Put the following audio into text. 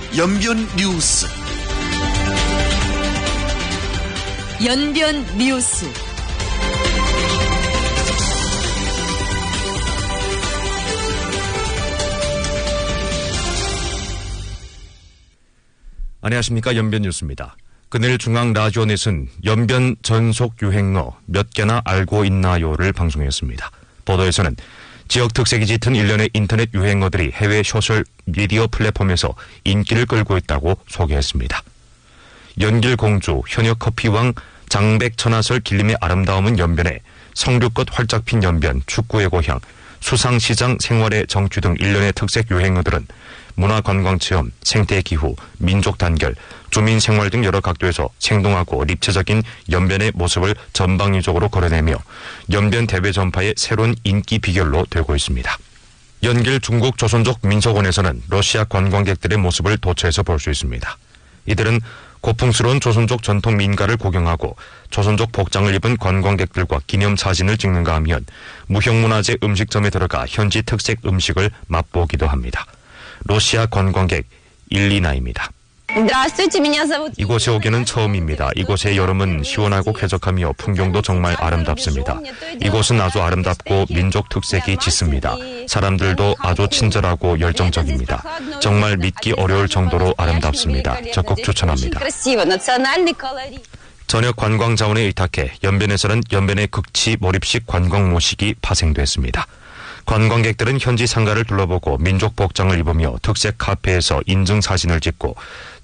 연변 뉴스. 연변 뉴스. 안녕하십니까. 연변 뉴스입니다. 그늘 중앙라디오넷은 연변 전속 유행어 몇 개나 알고 있나요를 방송했습니다. 보도에서는 지역 특색이 짙은 일련의 인터넷 유행어들이 해외 소셜 미디어 플랫폼에서 인기를 끌고 있다고 소개했습니다. 연길공주, 현역커피왕, 장백천하설 길림의 아름다움은 연변에, 성류꽃 활짝 핀 연변, 축구의 고향, 수상시장 생활의 정취 등 일련의 특색 유행어들은 문화관광체험, 생태기후, 민족단결, 주민생활 등 여러 각도에서 생동하고 입체적인 연변의 모습을 전방위적으로 걸어내며 연변 대외 전파의 새로운 인기 비결로 되고 있습니다. 연길 중국 조선족 민속원에서는 러시아 관광객들의 모습을 도처에서 볼 수 있습니다. 이들은 고풍스러운 조선족 전통 민가를 구경하고 조선족 복장을 입은 관광객들과 기념사진을 찍는가 하면 무형문화재 음식점에 들어가 현지 특색 음식을 맛보기도 합니다. 러시아 관광객 일리나입니다. 이곳에 오기는 처음입니다. 이곳의 여름은 시원하고 쾌적하며 풍경도 정말 아름답습니다. 이곳은 아주 아름답고 민족 특색이 짙습니다. 사람들도 아주 친절하고 열정적입니다. 정말 믿기 어려울 정도로 아름답습니다. 적극 추천합니다. 전역 관광 자원에 의탁해 연변에서는 연변의 극치 몰입식 관광 모식이 파생됐습니다. 관광객들은 현지 상가를 둘러보고 민족 복장을 입으며 특색 카페에서 인증 사진을 찍고